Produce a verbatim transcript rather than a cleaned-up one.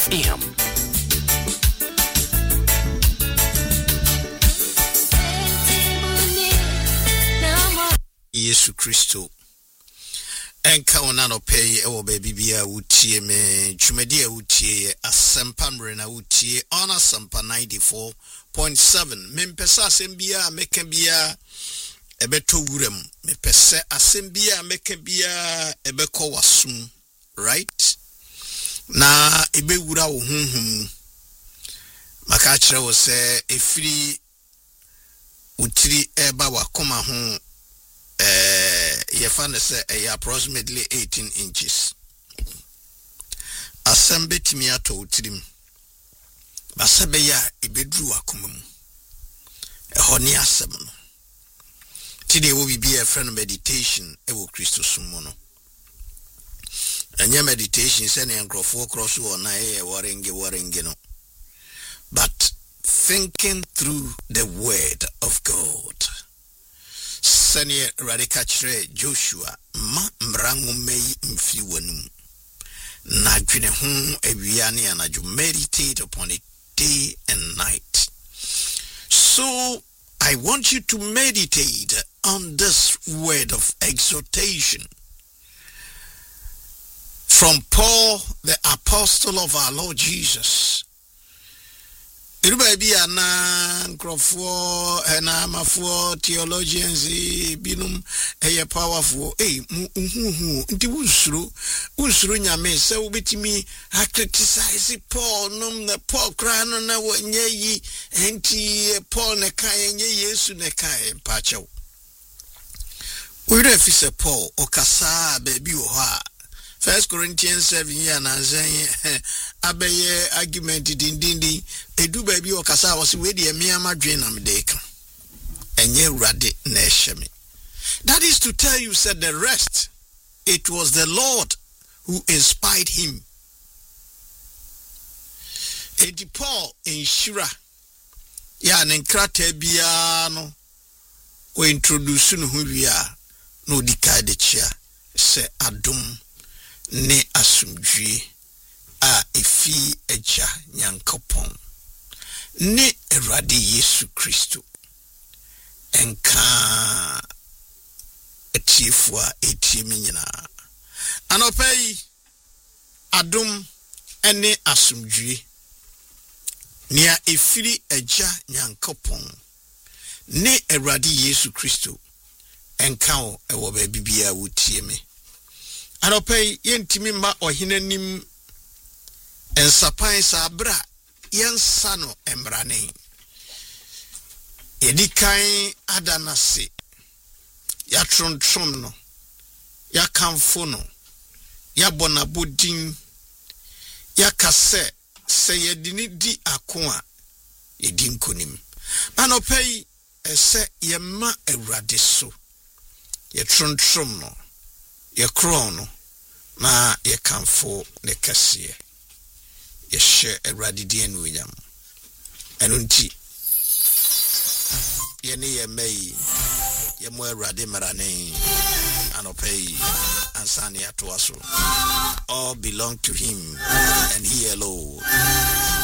am. Yesu Kristo enka wona no pay e wo baby bia wutie me twumadi a wutie asempa mre na wutie on asempa ninety-four point seven mempesa asem bia meka bia ebeto wuram mepese asem bia meka bia ebekọ wasum, right? Na ebe wura wo hunhum maka kire wo se efiri utiri eba wakoma ho eh ye fan say eh, approximately eighteen inches. Asem betimi ato utirim basabe ya ebedru akoma mu eho ne asem no tide wo bibi e friend meditation e wo Kristo sumo no anya meditation say na nkrofo cross wo na e waringe waringe no, but thinking through the word of God. Senior Radicatre Joshua ma mrangu mei mfi wanum na dwene ho awiane anadwo, meditate upon it day and night. So I want you to meditate on this word of exhortation from Paul, the apostle of our Lord Jesus. Iruba bia na nkrofo na mafo theologians binum eye powerful eh uhuhu nti wusuru wusuru nyame se wobetimi ha criticize Paul num na Paul kra no na wanye yi enti Paul ne kan nye Yesu ne kan pacho we refi se Paul okasa baby wo ha First Corinthians seven ya na zan abeye argument din din din edu ba bi okasa wo se we de me amadwen na me de ka enye urade na ehye. That is to tell you, said the rest, it was the Lord who inspired him. Edi Paul in Shira ya na nkrata bia no o introduce no hu bia no dika de chia se adom ne asumdwe a efi eja nyankopon ne Awurade Yesu Kristo enka etiefua etiemi nyina anopai adom ene asumdwe nia efiri eja nyankopon ne Awurade Yesu Kristo enka o ewo ba bibia wotiemi anopai yentimi ma ohinanim ensapan sabra yensa no emrane yedikan adanase ya trontrom no ya kamfo no ya bonabodin ya kase se yedini di akoa yedin konim anopai ese yema Awurade so ye trontrom no ye krono na ye kamfo ne kase ye she Awurade di enu nyam enu nti ye ne ye mai ye mo Awurade marane anopai ansani atoaso all belong to him and he alone.